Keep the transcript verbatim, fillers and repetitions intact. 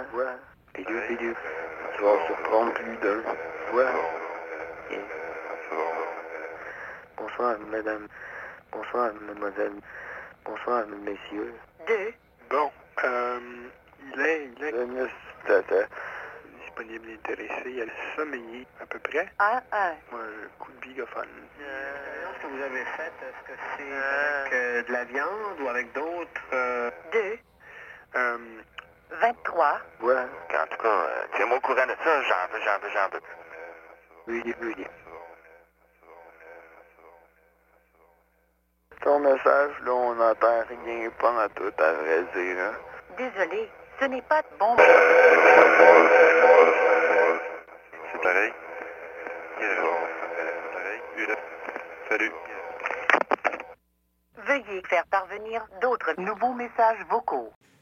voix. Bidou, bidou. Tu vas surprendre plus d'un. Voix. Et... Bonsoir, madame. Bonsoir, mademoiselle. Bonsoir, messieurs. Deux. Bon, euh, il est, il est Le tata. disponible et intéressé. Il y a le sommeiller, à peu près. Un, un. Moi, un coup de bigophone. Euh, ce que vous avez fait, est-ce que c'est avec euh, de la viande ou avec d'autres euh... Deux. Euh, Vingt-trois. Voix. En tout cas, euh, tiens-moi au courant de ça, j'en veux, j'en veux, j'en veux. Oui, oui. Ton message, là, on n'entend rien, pas en tout, à vrai dire, hein. Désolé, ce n'est pas de bon. C'est pareil. Yeah. Pareil. Salut. Veuillez faire parvenir d'autres nouveaux messages vocaux.